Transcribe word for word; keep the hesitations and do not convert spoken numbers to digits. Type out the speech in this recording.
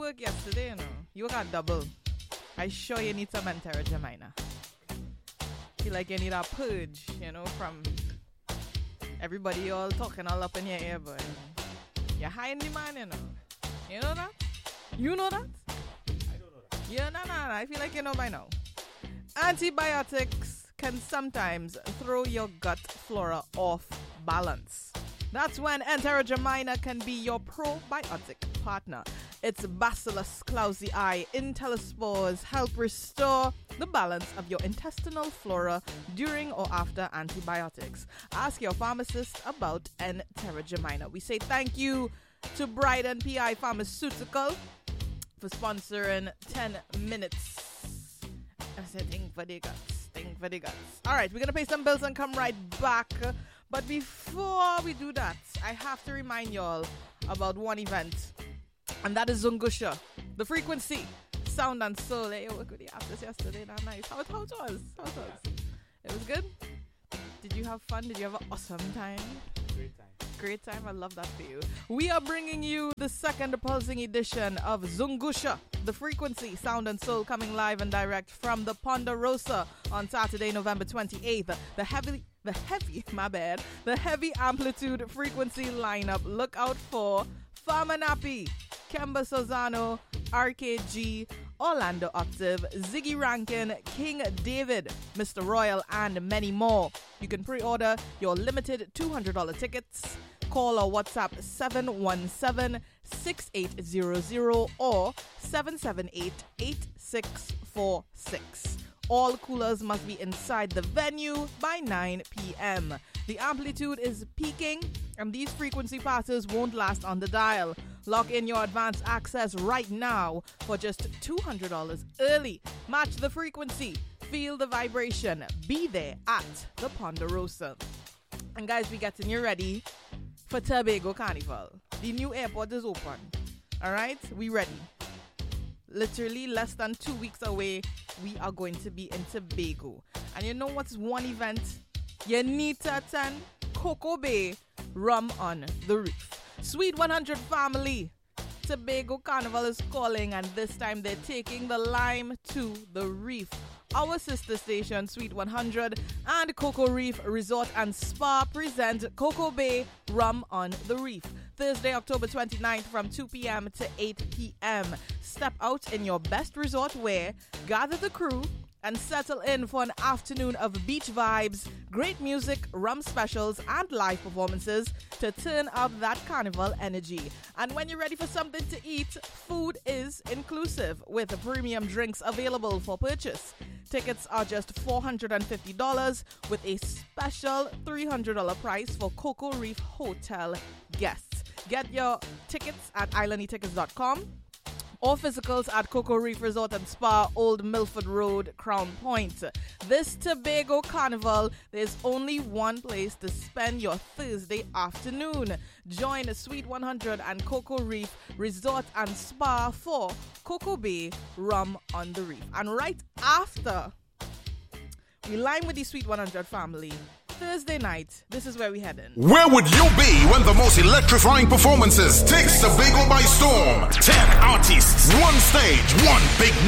work yesterday, you know. You got double. I sure you need some Enterra-Jamina. Feel like you need a purge, you know, from everybody all talking all up in your ear, but you're high in demand, you know. You know that? You know that? I don't know that. Yeah, no, no, no. I feel like you know by now. Antibiotics can sometimes throw your gut flora off balance. That's when Enterra-Jamina can be your probiotic partner. Its Bacillus clausii intellispores help restore the balance of your intestinal flora during or after antibiotics. Ask your pharmacist about Enterra-Jamina. We say thank you to Bryden P I Pharmaceutical for sponsoring ten minutes. I said, think for the guts, think for the guts. All right, we're going to pay some bills and come right back. But before we do that, I have to remind y'all about one event, and that is Zungusha, the Frequency, Sound and Soul. Hey, I worked with the artists yesterday, that nice. How, how it was? How it was? It was good? Did you have fun? Did you have an awesome time? Great time. Great time. I love that for you. We are bringing you the second pulsing edition of Zungusha, the Frequency, Sound and Soul, coming live and direct from the Ponderosa on Saturday, November twenty-eighth. The heavy, the heavy, my bad, the heavy amplitude frequency lineup. Look out for Farmer Nappy, Kemba Sozano, R K G, Orlando Octave, Ziggy Rankin, King David, Mister Royal, and many more. You can pre-order your limited two hundred dollars tickets. Call or WhatsApp seven one seven, six eight zero zero or seven seven eight, eight six four six. All coolers must be inside the venue by nine p.m. The amplitude is peaking, and these frequency passes won't last on the dial. Lock in your advance access right now for just two hundred dollars early. Match the frequency. Feel the vibration. Be there at the Ponderosa. And guys, we getting you ready for Tobago Carnival. The new airport is open. All right? We ready. Literally less than two weeks away, we are going to be in Tobago. And you know what's one event you need to attend? Coco Bay Rum on the Reef. Sweet one hundred family. Tobago Carnival is calling, and this time they're taking the lime to the reef. Our sister station, Sweet one hundred, and Coco Reef Resort and Spa present Coco Bay Rum on the Reef. Thursday, October twenty-ninth from two p.m. to eight p.m. Step out in your best resort wear, gather the crew, and settle in for an afternoon of beach vibes, great music, rum specials, and live performances to turn up that carnival energy. And when you're ready for something to eat, food is inclusive with premium drinks available for purchase. Tickets are just four hundred fifty dollars with a special three hundred dollars price for Coco Reef Hotel guests. Get your tickets at island e tickets dot com. or physicals at Coco Reef Resort and Spa, Old Milford Road, Crown Point. This Tobago Carnival, there's only one place to spend your Thursday afternoon. Join Sweet one hundred and Coco Reef Resort and Spa for Coco Bay Rum on the Reef. And right after we line with the Sweet one hundred family, Thursday night, this is where we heading. Where would you be when the most electrifying performances takes Tobago by storm? Ten artists, one stage, one big